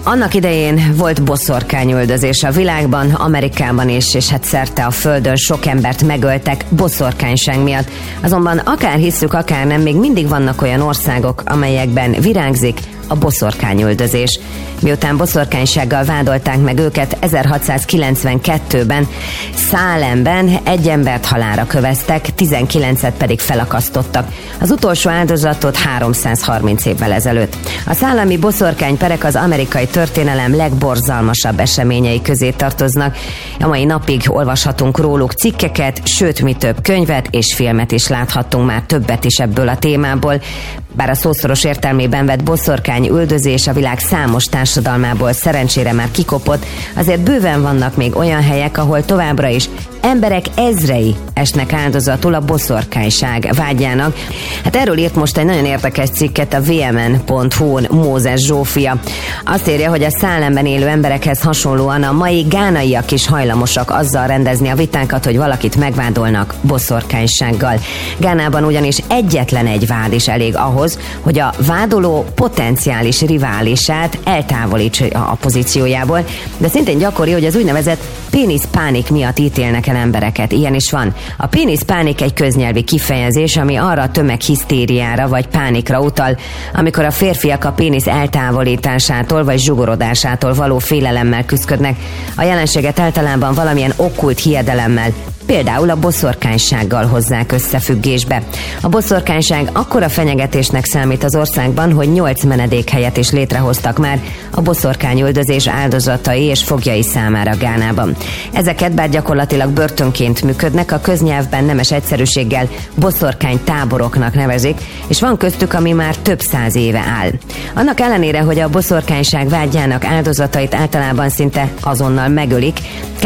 Annak idején volt boszorkányüldözés a világban, Amerikában is, és hát szerte a földön sok embert megöltek boszorkányság miatt. Azonban akár hisszük, akár nem, még mindig vannak olyan országok, amelyekben virágzik a boszorkányüldözés. Miután boszorkánysággal vádolták meg őket 1692-ben, Szálemben egy embert halálra köveztek, 19-et pedig felakasztottak. Az utolsó áldozatot 330 évvel ezelőtt. A szálemi boszorkányperek az amerikai történelem legborzalmasabb eseményei közé tartoznak. A mai napig olvashatunk róluk cikkeket, sőt, mi több könyvet és filmet is láthattunk már többet is ebből a témából. Bár a szószoros értelmében vett boszorkányüldözés a világ számos társadalmából szerencsére már kikopott, azért bőven vannak még olyan helyek, ahol továbbra is emberek ezrei esnek áldozatul a boszorkányság vágyának. Hát erről írt most egy nagyon érdekes cikket a vmn.hu-n Mózes Zsófia. Azt írja, hogy a Szálemben élő emberekhez hasonlóan a mai gánaiak is hajlamosak azzal rendezni a vitákat, hogy valakit megvádolnak boszorkánysággal. Gánában ugyanis egyetlen egy vád is elég ahhoz, hogy a vádoló potenciális riválisát eltávolítsa a pozíciójából, de szintén gyakori, hogy az úgynevezett péniszpánik miatt ítélnek el embereket. Ilyen is van. A péniszpánik egy köznyelvi kifejezés, ami arra a tömeghisztériára vagy pánikra utal, amikor a férfiak a pénisz eltávolításától vagy zsugorodásától való félelemmel küszködnek. A jelenséget általában valamilyen okkult hiedelemmel, például a boszorkánysággal hozzák összefüggésbe. A boszorkányság akkora fenyegetésnek számít az országban, hogy 8 menedékhelyet is létrehoztak már a boszorkányüldözés áldozatai és foglyai számára Gánában. Ezeket bár gyakorlatilag börtönként működnek, a köznyelvben nemes egyszerűséggel boszorkány táboroknak nevezik, és van köztük, ami már több 100 éve áll. Annak ellenére, hogy a boszorkányság vágyának áldozatait általában szinte azonnal megölik,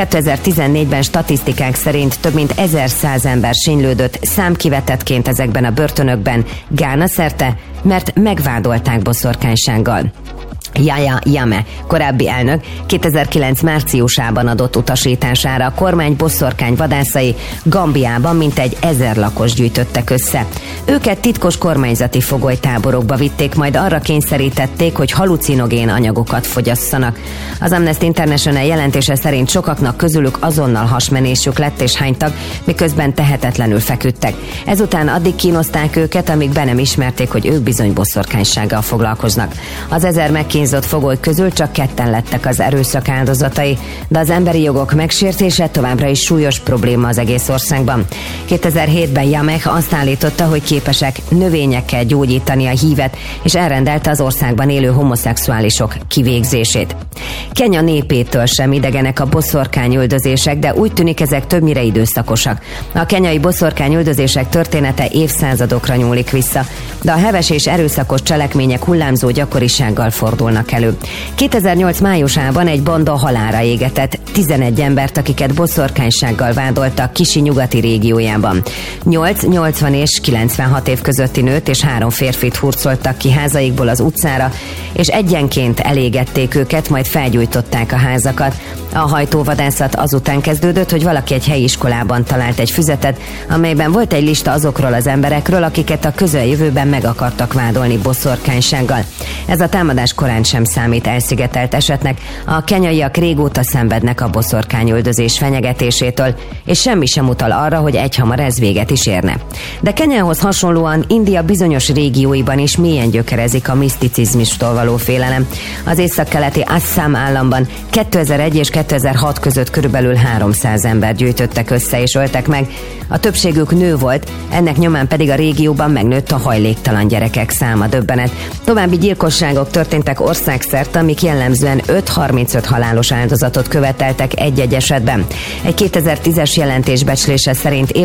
2014-ben statisztikák szerint több mint 1100 ember sínylődött számkivetettként ezekben a börtönökben Gána szerte, mert megvádolták boszorkánysággal. Yahya Jammeh, korábbi elnök 2009 márciusában adott utasítására a kormány boszorkány vadászai Gambiában mintegy 1000 lakost gyűjtöttek össze. Őket titkos kormányzati fogolytáborokba vitték, majd arra kényszerítették, hogy halucinogén anyagokat fogyasszanak. Az Amnesty International jelentése szerint sokaknak közülük azonnal hasmenésük lett és hánytak, miközben tehetetlenül feküdtek. Ezután addig kínozták őket, amíg be nem ismerték, hogy ők bizony boszorkánysággal foglalkoznak. Az 1000 megkínzott fogoly közül csak 2 lettek az erőszak áldozatai, de az emberi jogok megsértése továbbra is súlyos probléma az egész országban. 2007-ben Jammeh azt állította, hogy képesek növényekkel gyógyítani a hívet, és elrendelte az országban élő homoszexuálisok kivégzését. Kenya népétől sem idegenek a boszorkányüldözések, de úgy tűnik, ezek többnyire időszakosak. A kenyai boszorkányüldözések története évszázadokra nyúlik vissza, de a heves és erőszakos cselekmények hullámzó gyakorisággal fordulnak elő. 2008 májusában egy banda halálra égetett 11 embert, akiket boszorkánysággal vádoltak Kisi nyugati régiójában. 8, 80 és 96 év közötti nőt és 3 férfit hurcoltak ki házaikból az utcára, és egyenként elégették őket, majd felgyújtották a házakat. A hajtóvadászat azután kezdődött, hogy valaki egy helyi iskolában talált egy füzetet, amelyben volt egy lista azokról az emberekről, akiket a közeljövőben meg akartak vádolni boszorkánysággal. Ez a támadás korán sem számít elszigetelt esetnek, a kenyaiak régóta szenvednek a boszorkányüldözés fenyegetésétől, és semmi sem utal arra, hogy egyhamar ez véget is érne. De Kenyához hasonlóan India bizonyos régióiban is mélyen gyökerezik a miszticizmustól való félelem. Az északkeleti Assam államban 2001 és 2006 között körülbelül 300 ember gyűjtöttek össze és öltek meg. A többségük nő volt, ennek nyomán pedig a régióban megnőtt a hajléktalan gyerekek száma, döbbenet. További gyilkosságok történtek országszerte, amik jellemzően 5-35 halálos áldozatot követeltek egy-egy esetben. Egy 2010-es jelentés becslése szerint